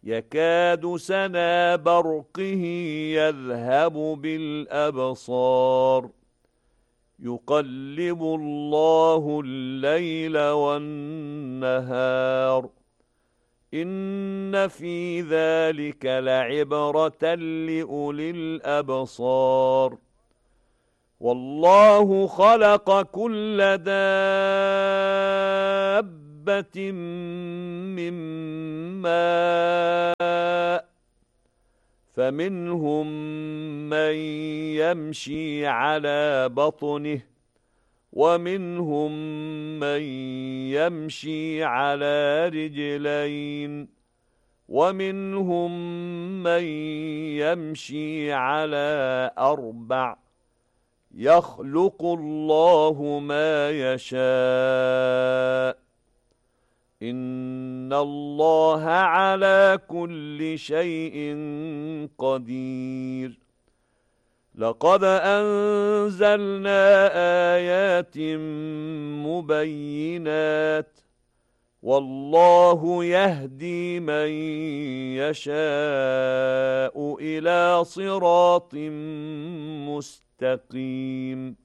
يكاد سنا برقه يذهب بالأبصار يقلب الله الليل والنهار إن في ذلك لعبرة لأولي الأبصار والله خلق كل دابة من ماء فمنهم من يمشي على بطنه ومنهم من يمشي على رجلين ومنهم من يمشي على أربع يخلق الله ما يشاء إن الله على كل شيء قدير لقد أنزلنا آيات مبينات والله يهدي من يشاء إلى صراط مستقيم